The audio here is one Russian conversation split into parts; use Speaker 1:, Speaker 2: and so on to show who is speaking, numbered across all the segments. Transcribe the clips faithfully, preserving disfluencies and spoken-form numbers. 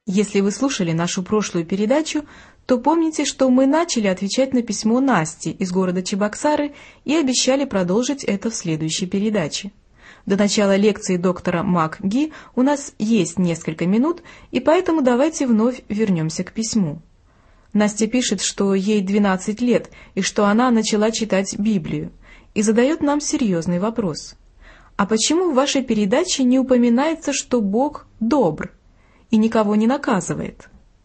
Speaker 1: Если вы слушали нашу прошлую передачу, то помните, что мы начали отвечать на письмо Насти из города Чебоксары и обещали продолжить это в следующей передаче. До начала лекции доктора МакГи у нас есть несколько минут, и поэтому давайте вновь вернемся к письму. Настя пишет, что ей двенадцать лет, и что она начала читать Библию, и задает нам серьезный вопрос. А почему в вашей передаче не упоминается, что Бог добр и никого не наказывает?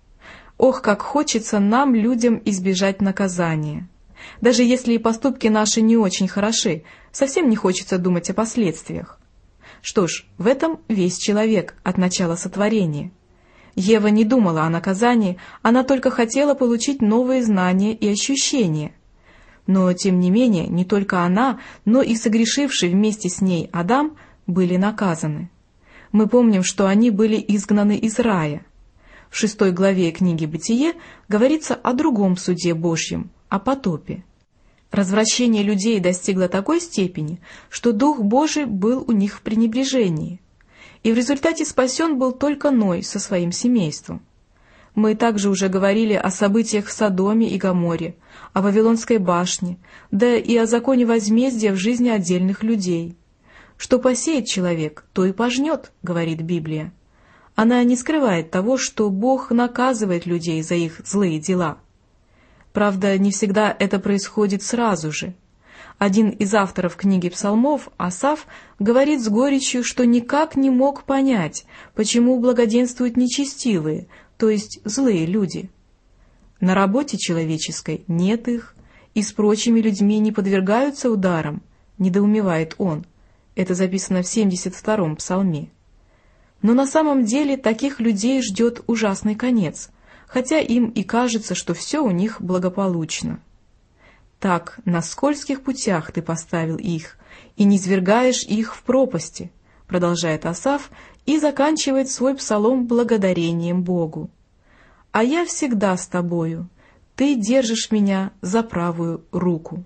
Speaker 1: Ох, как хочется нам, людям, избежать наказания. Даже если и поступки наши не очень хороши, совсем не хочется думать о последствиях. Что ж, в этом весь человек от начала сотворения. Ева не думала о наказании, она только хотела получить новые знания и ощущения. Но, тем не менее, не только она, но и согрешивший вместе с ней Адам были наказаны. Мы помним, что они были изгнаны из рая. В шестой главе книги «Бытие» говорится о другом суде Божьем, о потопе. Развращение людей достигло такой степени, что Дух Божий был у них в пренебрежении. И в результате спасен был только Ной со своим семейством. Мы также уже говорили о событиях в Содоме и Гоморе, о Вавилонской башне, да и о законе возмездия в жизни отдельных людей. «Что посеет человек, то и пожнет», — говорит Библия. Она не скрывает того, что Бог наказывает людей за их злые дела. Правда, не всегда это происходит сразу же. Один из авторов книги Псалмов, Асаф, говорит с горечью, что никак не мог понять, почему благоденствуют нечестивые, то есть злые люди. На работе человеческой нет их, и с прочими людьми не подвергаются ударам, недоумевает он. Это записано в семьдесят втором псалме. Но на самом деле таких людей ждет ужасный конец, хотя им и кажется, что все у них благополучно. Так, на скользких путях ты поставил их, и низвергаешь их в пропасти, продолжает Асаф и заканчивает свой псалом благодарением Богу. А я всегда с тобою, ты держишь меня за правую руку.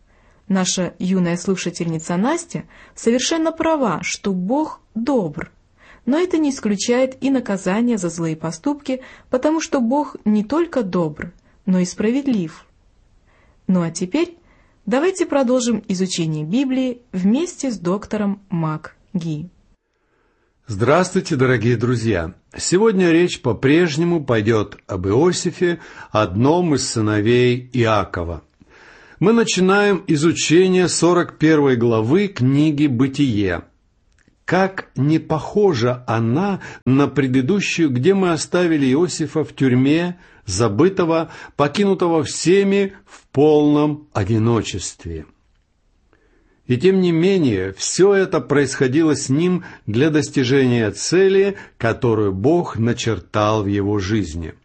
Speaker 1: Наша юная слушательница Настя совершенно права, что Бог добр. Но это не исключает и наказание за злые поступки, потому что Бог не только добр, но и справедлив. Ну а теперь давайте продолжим изучение Библии вместе с доктором МакГи.
Speaker 2: Здравствуйте, дорогие друзья! Сегодня речь по-прежнему пойдет об Иосифе, одном из сыновей Иакова. Мы начинаем изучение сорок первой главы книги «Бытие». Как не похожа она на предыдущую, где мы оставили Иосифа в тюрьме, забытого, покинутого всеми в полном одиночестве. И тем не менее, все это происходило с ним для достижения цели, которую Бог начертал в его жизни.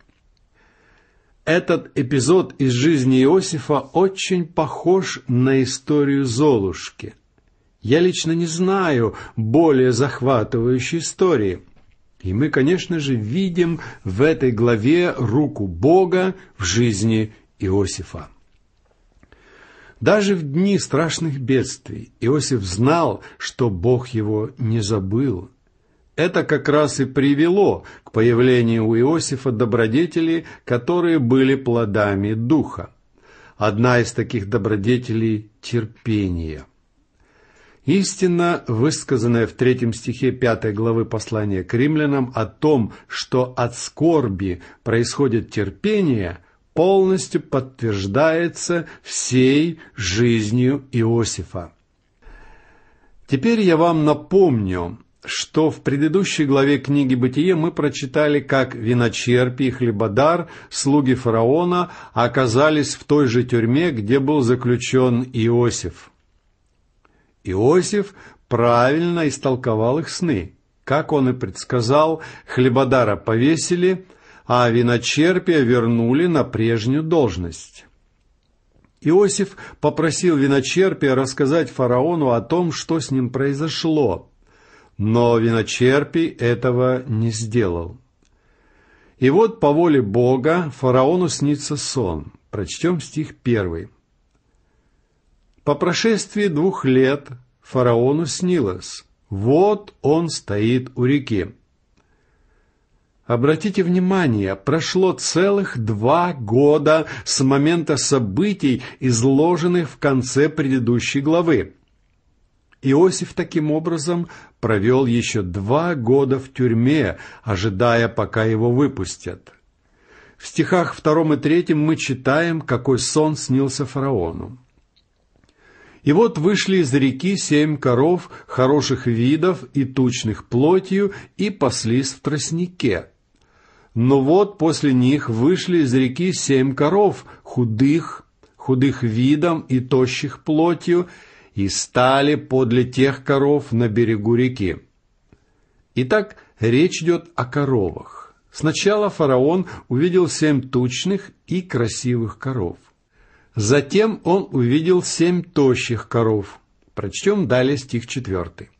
Speaker 2: Этот эпизод из жизни Иосифа очень похож на историю Золушки. Я лично не знаю более захватывающей истории. И мы, конечно же, видим в этой главе руку Бога в жизни Иосифа. Даже в дни страшных бедствий Иосиф знал, что Бог его не забыл. Это как раз и привело к появлению у Иосифа добродетелей, которые были плодами Духа. Одна из таких добродетелей – терпение. Истина, высказанная в третьем стихе пятой главы послания к римлянам о том, что от скорби происходит терпение, полностью подтверждается всей жизнью Иосифа. Теперь я вам напомню, что в предыдущей главе книги «Бытие» мы прочитали, как виночерпий и хлебодар, слуги фараона, оказались в той же тюрьме, где был заключен Иосиф. Иосиф правильно истолковал их сны. Как он и предсказал, хлебодара повесили, а виночерпия вернули на прежнюю должность. Иосиф попросил виночерпия рассказать фараону о том, что с ним произошло, но виночерпий этого не сделал. И вот по воле Бога фараону снится сон. Прочтем стих первый. По прошествии двух лет фараону снилось: вот он стоит у реки. Обратите внимание, прошло целых два года с момента событий, изложенных в конце предыдущей главы. Иосиф таким образом провел еще два года в тюрьме, ожидая, пока его выпустят. В стихах втором и третьем мы читаем, какой сон снился фараону. «И вот вышли из реки семь коров, хороших видов и тучных плотью, и паслись в тростнике. Но вот после них вышли из реки семь коров, худых, худых видом и тощих плотью, и стали подле тех коров на берегу реки». Итак, речь идет о коровах. Сначала фараон увидел семь тучных и красивых коров. Затем он увидел семь тощих коров. Прочтем далее стих четвертый.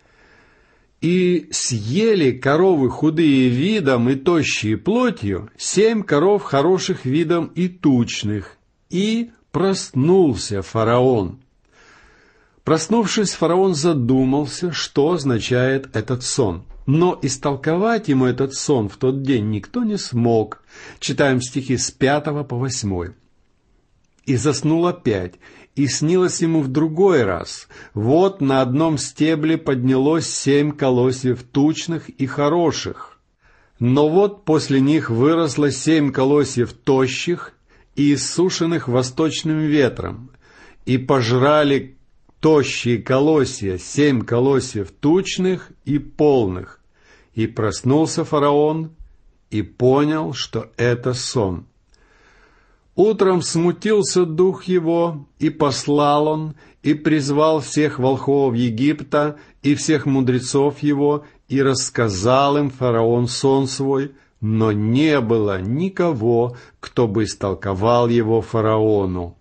Speaker 2: «И съели коровы худые видом и тощие плотью, семь коров хороших видом и тучных, и проснулся фараон». Проснувшись, фараон задумался, что означает этот сон. Но истолковать ему этот сон в тот день никто не смог. Читаем стихи с пятого по восьмой. «И заснул опять, и снилось ему в другой раз. Вот на одном стебле поднялось семь колосьев тучных и хороших. Но вот после них выросло семь колосьев тощих и иссушенных восточным ветром, и пожрали тощие колосья, семь колосьев тучных и полных. И проснулся фараон и понял, что это сон. Утром смутился дух его, и послал он, и призвал всех волхвов Египта, и всех мудрецов его, и рассказал им фараон сон свой, но не было никого, кто бы истолковал его фараону.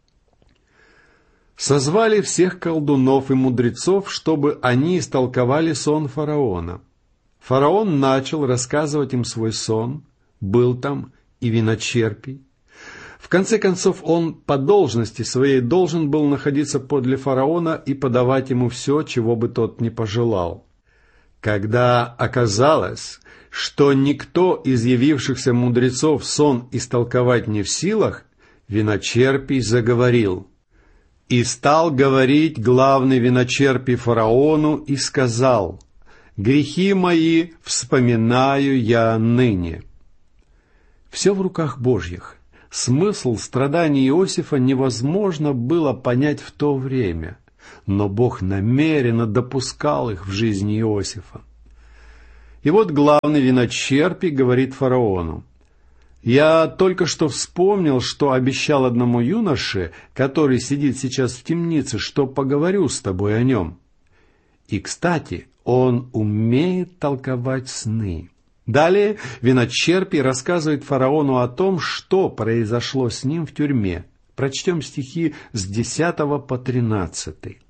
Speaker 2: Созвали всех колдунов и мудрецов, чтобы они истолковали сон фараона. Фараон начал рассказывать им свой сон, был там и виночерпий. В конце концов, он по должности своей должен был находиться подле фараона и подавать ему все, чего бы тот ни пожелал. Когда оказалось, что никто из явившихся мудрецов сон истолковать не в силах, виночерпий заговорил. И стал говорить главный виночерпий фараону и сказал: «Грехи мои вспоминаю я ныне». Все в руках Божьих. Смысл страданий Иосифа невозможно было понять в то время, но Бог намеренно допускал их в жизни Иосифа. И вот главный виночерпий говорит фараону: «Я только что вспомнил, что обещал одному юноше, который сидит сейчас в темнице, что поговорю с тобой о нем. И, кстати, он умеет толковать сны». Далее виночерпий рассказывает фараону о том, что произошло с ним в тюрьме. Прочтем стихи с десятого по тринадцатый.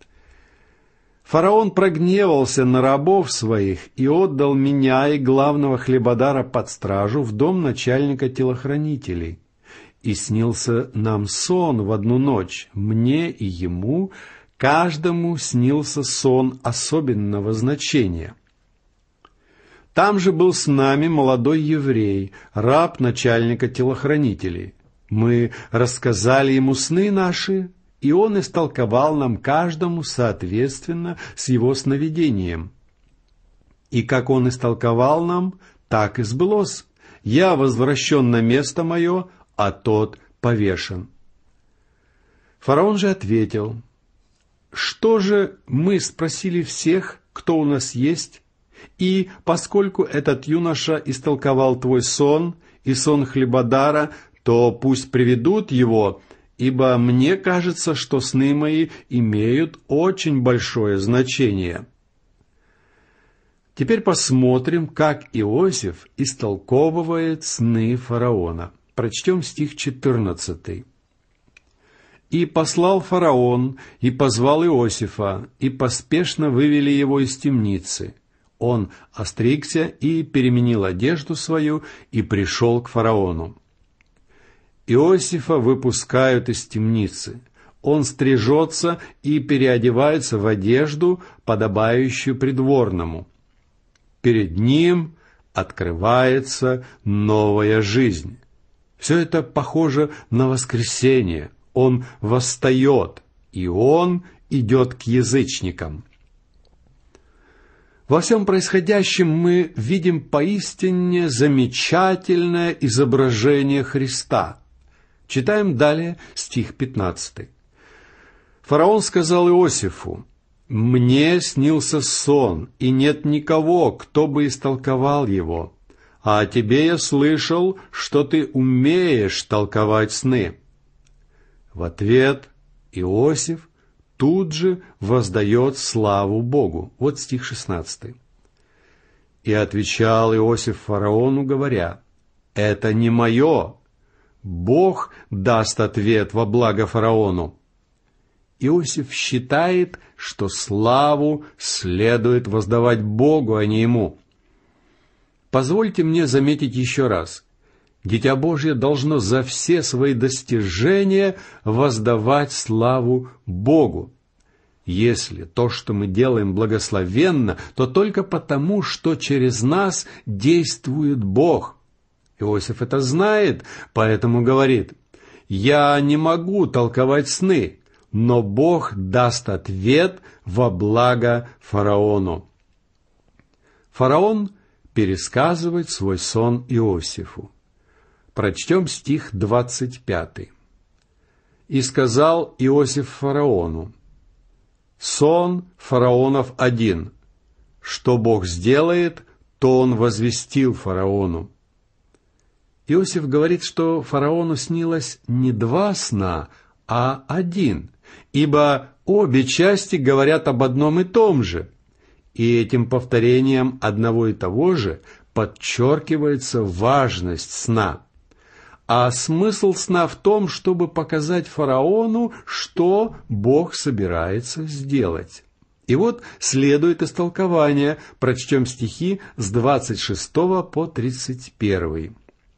Speaker 2: «Фараон прогневался на рабов своих и отдал меня и главного хлебодара под стражу в дом начальника телохранителей. И снился нам сон в одну ночь, мне и ему, каждому снился сон особенного значения. Там же был с нами молодой еврей, раб начальника телохранителей. Мы рассказали ему сны наши, и он истолковал нам каждому соответственно с его сновидением. И как он истолковал нам, так и сбылось. Я возвращен на место мое, а тот повешен». Фараон же ответил: «Что же мы спросили всех, кто у нас есть? И поскольку этот юноша истолковал твой сон и сон хлебодара, то пусть приведут его, ибо мне кажется, что сны мои имеют очень большое значение». Теперь посмотрим, как Иосиф истолковывает сны фараона. Прочтем стих четырнадцатый. «И послал фараон, и позвал Иосифа, и поспешно вывели его из темницы. Он остригся и переменил одежду свою, и пришел к фараону. Иосифа выпускают из темницы. Он стрижется и переодевается в одежду, подобающую придворному. Перед ним открывается новая жизнь. Все это похоже на воскресение. Он восстает, и он идет к язычникам. Во всем происходящем мы видим поистине замечательное изображение Христа. Читаем далее стих пятнадцатый. Фараон сказал Иосифу: «Мне снился сон, и нет никого, кто бы истолковал его. А о тебе я слышал, что ты умеешь толковать сны». В ответ Иосиф тут же воздает славу Богу. Вот стих шестнадцатый. «И отвечал Иосиф фараону, говоря: это не мое. Бог даст ответ во благо фараону». Иосиф считает, что славу следует воздавать Богу, а не ему. Позвольте мне заметить еще раз. Дитя Божье должно за все свои достижения воздавать славу Богу. Если то, что мы делаем, благословенно, то только потому, что через нас действует Бог. Иосиф это знает, поэтому говорит: «Я не могу толковать сны, но Бог даст ответ во благо фараону». Фараон пересказывает свой сон Иосифу. Прочтем стих двадцать пятый. «И сказал Иосиф фараону: сон фараонов один. Что Бог сделает, то он возвестил фараону». Иосиф говорит, что фараону снилось не два сна, а один, ибо обе части говорят об одном и том же. И этим повторением одного и того же подчеркивается важность сна. А смысл сна в том, чтобы показать фараону, что Бог собирается сделать. И вот следует истолкование. Прочтем стихи с двадцать шестого по тридцать первый.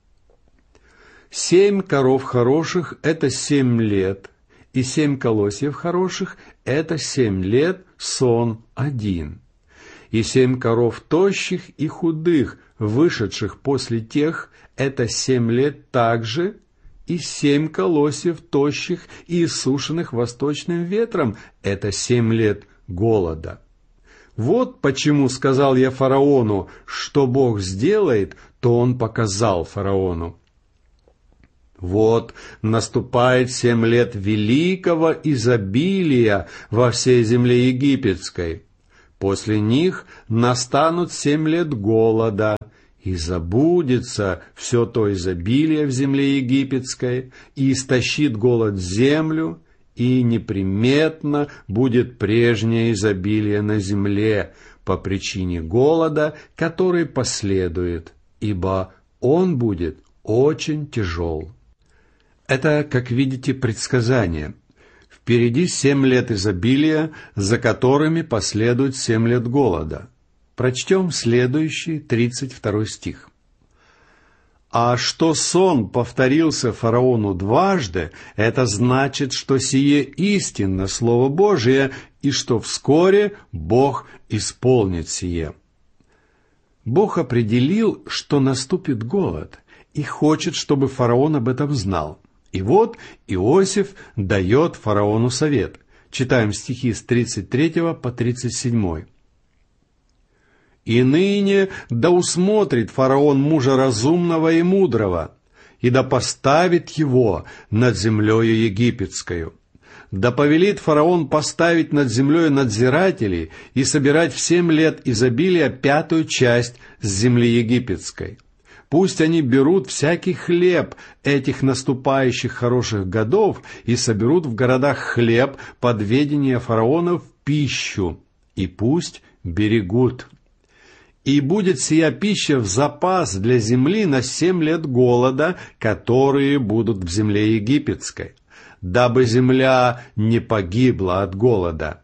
Speaker 2: «Семь коров хороших — это семь лет, и семь колосьев хороших — это семь лет, сон один. И семь коров тощих и худых, вышедших после тех, это семь лет также, и семь колосьев тощих и иссушенных восточным ветром, это семь лет голода. Вот почему сказал я фараону, что Бог сделает, то он показал фараону. Вот наступает семь лет великого изобилия во всей земле египетской. После них настанут семь лет голода, и забудется все то изобилие в земле египетской, и истощит голод землю, и неприметно будет прежнее изобилие на земле по причине голода, который последует, ибо он будет очень тяжел». Это, как видите, предсказание. Впереди семь лет изобилия, за которыми последует семь лет голода. Прочтем следующий, тридцать второй стих. «А что сон повторился фараону дважды, это значит, что сие истинно Слово Божие, и что вскоре Бог исполнит сие». Бог определил, что наступит голод, и хочет, чтобы фараон об этом знал. И вот Иосиф дает фараону совет. Читаем стихи с тридцать третьего по тридцать седьмой. «И ныне да усмотрит фараон мужа разумного и мудрого, и да поставит его над землею египетскою. Да повелит фараон поставить над землею надзирателей и собирать в семь лет изобилия пятую часть с земли египетской. Пусть они берут всякий хлеб этих наступающих хороших годов и соберут в городах хлеб под ведение фараона в пищу, и пусть берегут. И будет сия пища в запас для земли на семь лет голода, которые будут в земле египетской, дабы земля не погибла от голода».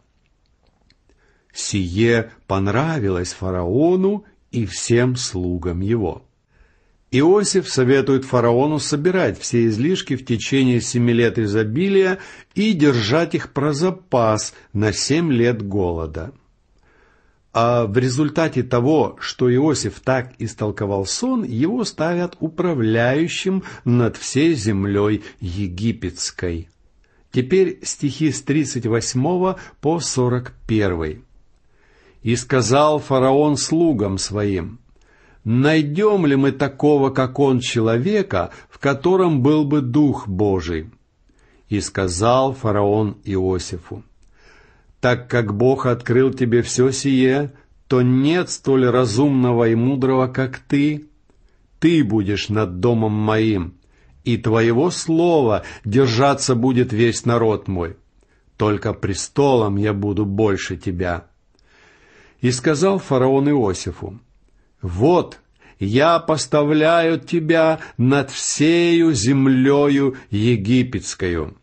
Speaker 2: Сие понравилось фараону и всем слугам его. Иосиф советует фараону собирать все излишки в течение семи лет изобилия и держать их про запас на семь лет голода. а в результате того, что Иосиф так истолковал сон, его ставят управляющим над всей землей египетской. Теперь стихи с тридцать восьмого по сорок первый. «И сказал фараон слугам своим: найдем ли мы такого, как он, человека, в котором был бы Дух Божий? И сказал фараон Иосифу: так как Бог открыл тебе все сие, то нет столь разумного и мудрого, как ты. Ты будешь над домом моим, и твоего слова держаться будет весь народ мой. Только престолом я буду больше тебя. И сказал фараон Иосифу: вот, я поставляю тебя над всею землею египетскою».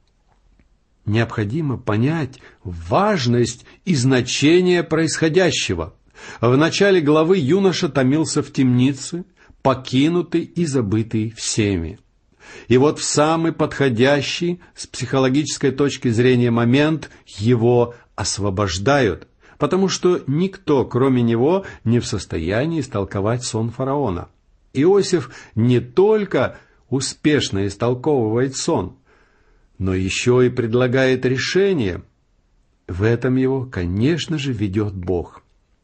Speaker 2: Необходимо понять важность и значение происходящего. В начале главы юноша томился в темнице, покинутый и забытый всеми. И вот в самый подходящий с психологической точки зрения момент его освобождают, потому что никто, кроме него, не в состоянии истолковать сон фараона. Иосиф не только успешно истолковывает сон, но еще и предлагает решение. В этом его, конечно же, ведет Бог.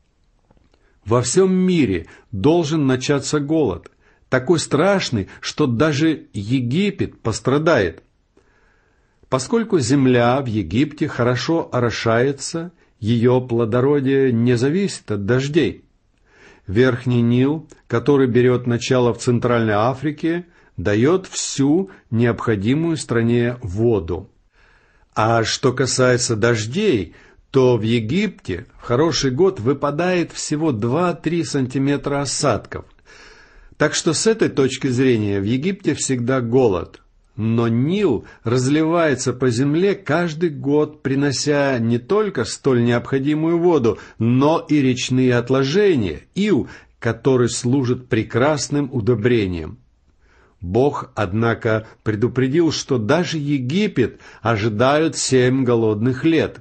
Speaker 2: Во всем мире должен начаться голод, такой страшный, что даже Египет пострадает. Поскольку земля в Египте хорошо орошается, ее плодородие не зависит от дождей. Верхний Нил, который берет начало в Центральной Африке, дает всю необходимую стране воду. А что касается дождей, то в Египте в хороший год выпадает всего два-три сантиметра осадков. Так что с этой точки зрения в Египте всегда голод. Но Нил разливается по земле каждый год, принося не только столь необходимую воду, но и речные отложения, ил, который служит прекрасным удобрением. Бог, однако, предупредил, что даже Египет ожидают семь голодных лет.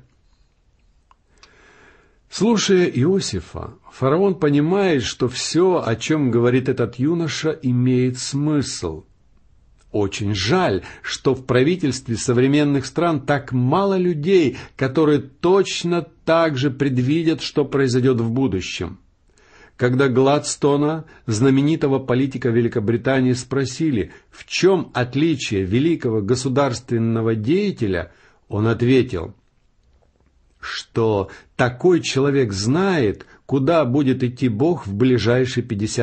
Speaker 2: Слушая Иосифа, фараон понимает, что все, о чем говорит этот юноша, имеет смысл. Очень жаль, что в правительстве современных стран так мало людей, которые точно так же предвидят, что произойдет в будущем. Когда Гладстона, знаменитого политика Великобритании, спросили, в чем отличие великого государственного деятеля, он ответил, что такой человек знает, куда будет идти Бог в ближайшие пятьдесят